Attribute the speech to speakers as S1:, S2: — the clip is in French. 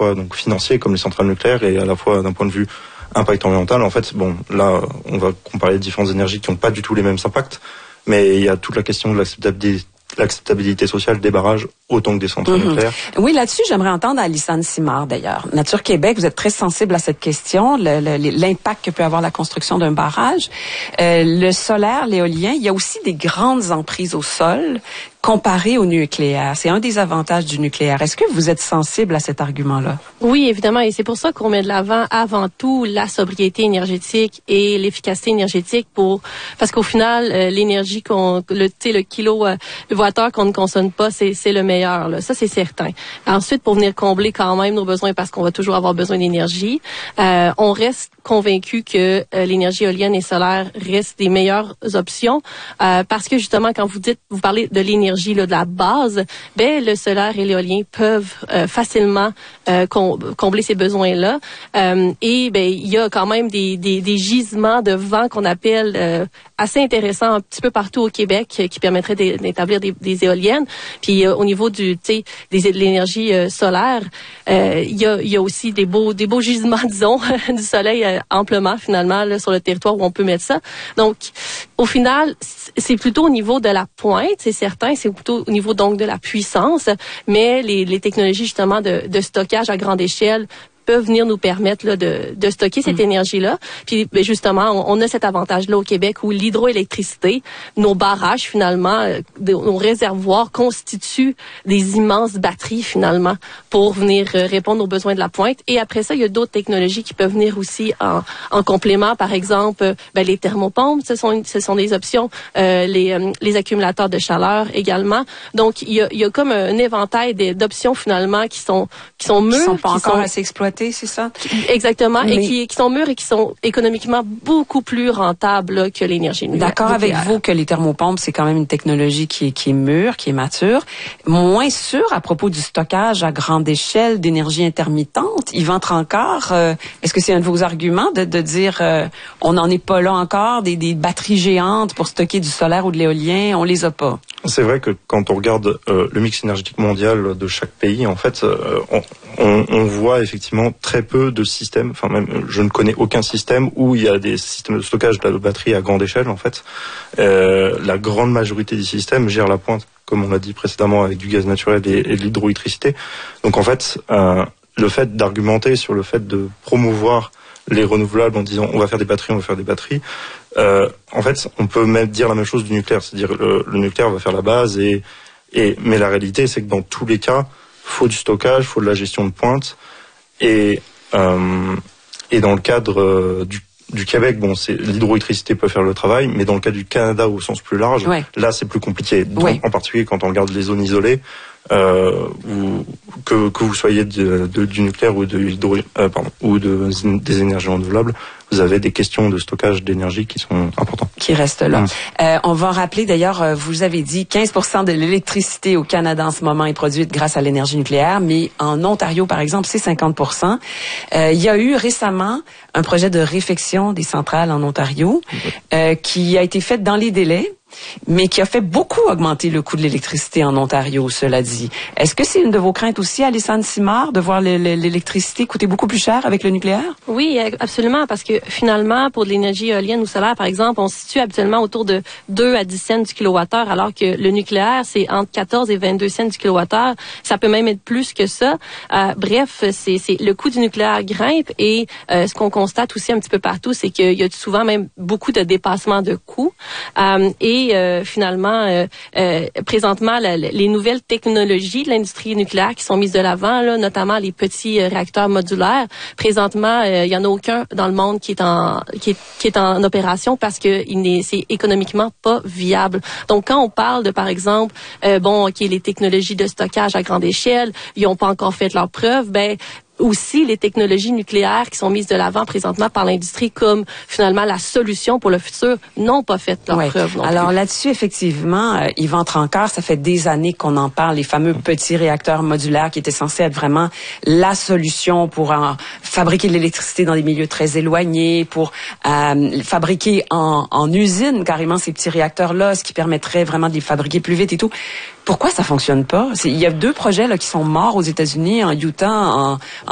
S1: fois donc financier comme les centrales nucléaires et à la fois d'un point de vue impact environnemental. En fait, bon, là, on va comparer différentes énergies qui n'ont pas du tout les mêmes impacts, mais il y a toute la question de l'acceptabilité sociale des barrages autant que des centrales nucléaires.
S2: Oui, là-dessus, j'aimerais entendre Alissane Simard, d'ailleurs. Nature Québec, vous êtes très sensible à cette question, l'impact que peut avoir la construction d'un barrage. Le solaire, l'éolien, il y a aussi des grandes emprises au sol comparé au nucléaire. C'est un des avantages du nucléaire. Est-ce que vous êtes sensible à cet argument-là?
S3: Oui, évidemment, et c'est pour ça qu'on met de l'avant avant tout la sobriété énergétique et l'efficacité énergétique parce qu'au final, l'énergie le kilowattheure qu'on ne consomme pas, c'est le meilleur, là. Ça, c'est certain. Ensuite, pour venir combler quand même nos besoins, parce qu'on va toujours avoir besoin d'énergie, on reste convaincu que l'énergie éolienne et solaire restent des meilleures options, parce que justement, quand vous parlez de l'énergie, de la base, le solaire et l'éolien peuvent facilement combler ces besoins-là. Et il y a quand même des gisements de vent qu'on appelle assez intéressants un petit peu partout au Québec qui permettraient d'établir des éoliennes. Puis au niveau de l'énergie solaire, il y a aussi des beaux gisements, disons, du soleil amplement finalement là, sur le territoire où on peut mettre ça. Donc, au final, c'est plutôt au niveau de la pointe, c'est certain, c'est plutôt au niveau donc de la puissance, mais les technologies justement de stockage à grande échelle peuvent venir nous permettre là, de stocker cette énergie-là. Puis justement, on a cet avantage-là au Québec où l'hydroélectricité, nos barrages finalement, nos réservoirs constituent des immenses batteries finalement pour venir répondre aux besoins de la pointe. Et après ça, il y a d'autres technologies qui peuvent venir aussi en complément. Par exemple, les thermopompes, ce sont des options. Les accumulateurs de chaleur également. Donc, il y a comme un éventail d'options finalement qui sont mûres.
S2: Qui sont pas encore assez exploitées. C'est ça?
S3: Exactement, et qui sont mûrs et qui sont économiquement beaucoup plus rentables là, que l'énergie nucléaire.
S2: D'accord avec vous que les thermopompes, c'est quand même une technologie qui est mûre, qui est mature. Moins sûr à propos du stockage à grande échelle d'énergie intermittente. Yvan Trancard, est-ce que c'est un de vos arguments de dire on n'en est pas là encore, des batteries géantes pour stocker du solaire ou de l'éolien, on les a pas?
S1: C'est vrai que quand on regarde le mix énergétique mondial de chaque pays, en fait, on voit effectivement très peu de systèmes, enfin même je ne connais aucun système où il y a des systèmes de stockage de la batterie à grande échelle en fait. La grande majorité des systèmes gèrent la pointe, comme on l'a dit précédemment, avec du gaz naturel et de l'hydroélectricité. Donc en fait, le fait d'argumenter sur le fait de promouvoir les renouvelables en disant on va faire des batteries, en fait on peut même dire la même chose du nucléaire, c'est-à-dire le nucléaire va faire la base mais la réalité c'est que dans tous les cas, faut du stockage, faut de la gestion de pointe. Et dans le cadre du Québec, bon, l'hydroélectricité peut faire le travail, mais dans le cas du Canada au sens plus large, là c'est plus compliqué. Donc, en particulier quand on regarde les zones isolées, que vous soyez du nucléaire ou des énergies renouvelables, vous avez des questions de stockage d'énergie qui sont importantes.
S2: Qui restent là. On va rappeler d'ailleurs, vous avez dit 15% de l'électricité au Canada en ce moment est produite grâce à l'énergie nucléaire, mais en Ontario, par exemple, c'est 50%. Il y a eu récemment un projet de réfection des centrales en Ontario qui a été fait dans les délais, mais qui a fait beaucoup augmenter le coût de l'électricité en Ontario, cela dit. Est-ce que c'est une de vos craintes aussi, Alissane Simard, de voir l'électricité coûter beaucoup plus cher avec le nucléaire?
S3: Oui, absolument, parce que finalement, pour de l'énergie éolienne ou solaire, par exemple, on se situe habituellement autour de 2 à 10 cents du kilowattheure, alors que le nucléaire, c'est entre 14 et 22 cents du kilowattheure. Ça peut même être plus que ça. Bref, c'est le coût du nucléaire grimpe et ce qu'on constate aussi un petit peu partout, c'est qu'il y a souvent même beaucoup de dépassements de coûts. Finalement, présentement, les nouvelles technologies de l'industrie nucléaire qui sont mises de l'avant, là, notamment les petits réacteurs modulaires. Présentement, il y en a aucun dans le monde qui est en opération parce que c'est économiquement pas viable. Donc, quand on parle de, par exemple, les technologies de stockage à grande échelle, ils n'ont pas encore fait leurs preuves, aussi les technologies nucléaires qui sont mises de l'avant présentement par l'industrie comme finalement la solution pour le futur n'ont pas fait leur preuve non plus.
S2: Alors là-dessus, effectivement, Yvan Trancard, ça fait des années qu'on en parle, les fameux petits réacteurs modulaires qui étaient censés être vraiment la solution pour fabriquer de l'électricité dans des milieux très éloignés, pour fabriquer en usine carrément ces petits réacteurs-là, ce qui permettrait vraiment de les fabriquer plus vite et tout. Pourquoi ça fonctionne pas? Il y a 2 projets là qui sont morts aux États-Unis, en Utah,